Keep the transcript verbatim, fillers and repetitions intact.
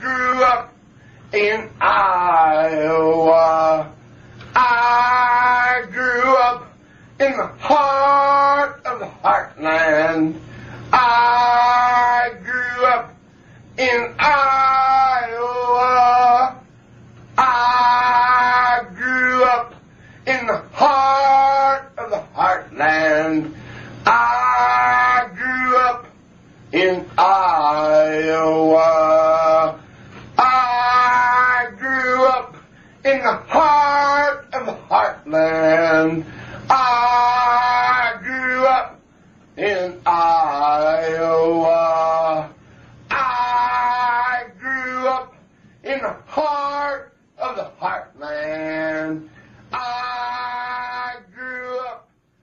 grew up in Iowa. I grew up in the heart of the heartland. I grew up in Iowa. I grew up in the heart of the heartland. I grew up in Iowa. I grew up in the heart of the heartland. I grew up in Iowa.